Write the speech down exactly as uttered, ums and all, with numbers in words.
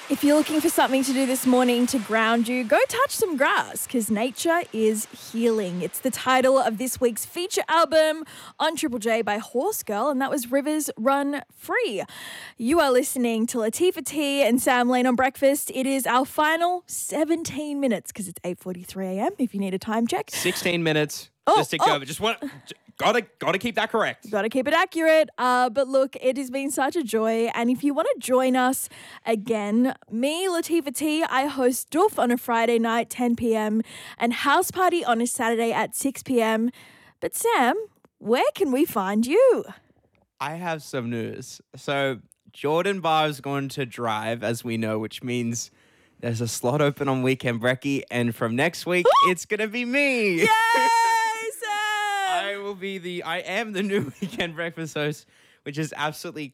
If you're looking for something to do this morning to ground you, go touch some grass because nature is healing. It's the title of this week's feature album on Triple J by Horse Girl, and that was Rivers Run Free. You are listening to Latifah T and Sam Lane on Breakfast. It is our final seventeen minutes because it's eight forty-three a.m. if you need a time check. sixteen minutes. Oh, just to oh. go. Just want gotta gotta keep that correct. Got to keep it accurate. Uh, but look, it has been such a joy. And if you want to join us again, me, Latifah T, I host Doof on a Friday night, ten p.m. and House Party on a Saturday at six p.m. But Sam, where can we find you? I have some news. So Jordan Barr is going to drive, as we know, which means there's a slot open on Weekend Brekkie, and from next week, it's going to be me. Yay, I Sam! will be the, I am the new Weekend Breakfast host, which is absolutely